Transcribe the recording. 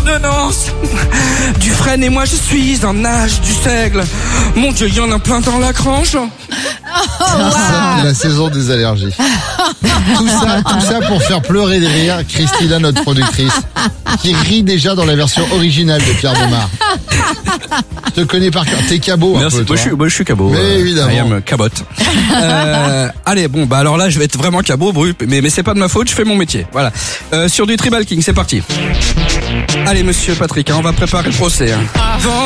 ordonnance. Dufresne et moi, je suis en âge du seigle. Mon Dieu, il y en a plein dans la grange. C'est la saison des allergies. Tout ça pour faire pleurer de rire Christina, notre productrice, qui rit déjà dans la version originale de Pierre Demar. Je te connais par cœur. T'es cabot un Merci. peu, toi. Moi, je suis cabot. Mais évidemment. I am cabotte. Allez, bon, bah alors là, je vais être vraiment cabot, mais c'est pas de ma faute, je fais mon métier. Voilà. Sur du Tribal King, c'est parti. Allez, monsieur Patrick, on va préparer le procès. Avant